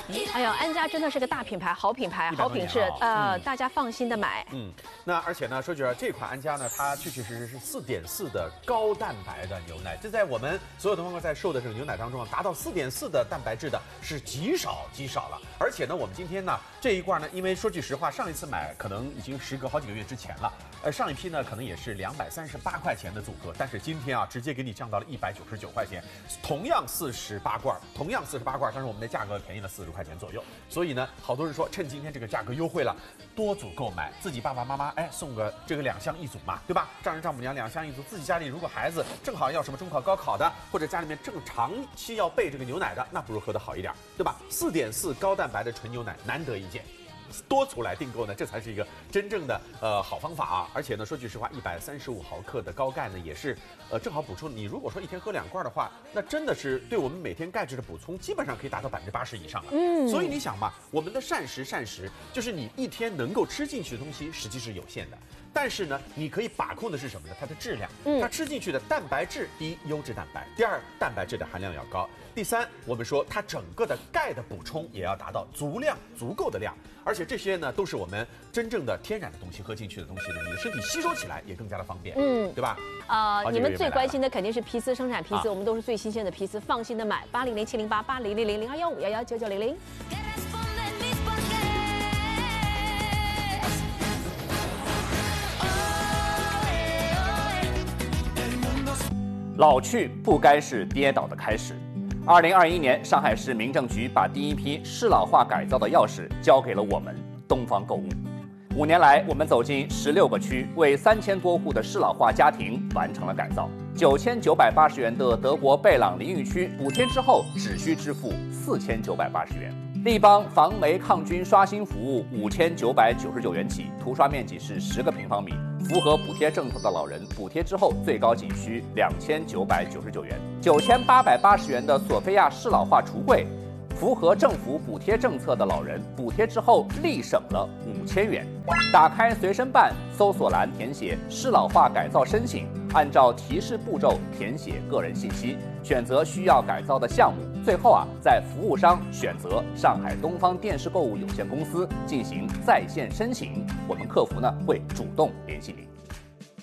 哎呦，安佳真的是个大品牌，好品牌，好品质，大家放心的买。 那而且呢，说句这款安佳呢，它确确实实是4.4的高蛋白的牛奶，这在我们所有的方面在售的这个牛奶当中达到4.4的蛋白质的是极少了。而且呢，我们今天呢这一罐呢，因为说句实话，上一次买可能已经时隔好几个月之前了，上一批呢可能也是238块钱的组合，但是今天直接给你降到了199块钱，同样48罐，但是我们的价格便宜了40块钱左右。所以呢，好多人说趁今天这个价格优惠了，多组购买，自己爸爸妈妈送个这个2箱1组嘛，对吧？丈人丈母娘2箱1组，自己家里如果孩子正好要什么中考高考的，或者家里面正长期要备这个牛奶的，那不如喝得好一点，对吧？4.4高蛋白的纯牛奶难得一见。多出来订购呢，这才是一个真正的好方法啊！而且呢，说句实话，135毫克的高钙呢，也是正好补充。你如果说一天喝2罐的话，那真的是对我们每天钙质的补充，基本上可以达到80%以上了。所以你想嘛，我们的膳食就是你一天能够吃进去的东西，实际是有限的。但是呢，你可以把控的是什么呢？它的质量。它吃进去的蛋白质，第一，优质蛋白；第二，蛋白质的含量要高；第三，我们说它整个的钙的补充也要达到足够的量。而且这些呢，都是我们真正的天然的东西，喝进去的东西呢，你的身体吸收起来也更加的方便，对吧？ 你们最关心的肯定是皮丝生产皮丝，我们都是最新鲜的皮丝，放心的买，8007088000021511999900。 老去不该是跌倒的开始。2021年，上海市民政局把第一批适老化改造的钥匙交给了我们东方购物。5年来，我们走进16个区，为3000多户的适老化家庭完成了改造。9980元的德国贝朗淋浴区补贴之后，只需支付4980元。立邦防霉抗菌刷新服务5999元起，涂刷面积是10个平方米。符合补贴政策的老人，补贴之后最高仅需2999元。9880元的索菲亚适老化橱柜，符合政府补贴政策的老人，补贴之后立省了5000元。打开随身办，搜索栏填写适老化改造申请，按照提示步骤填写个人信息，选择需要改造的项目。最后在服务商选择上海东方电视购物有限公司进行在线申请，我们客服呢会主动联系您。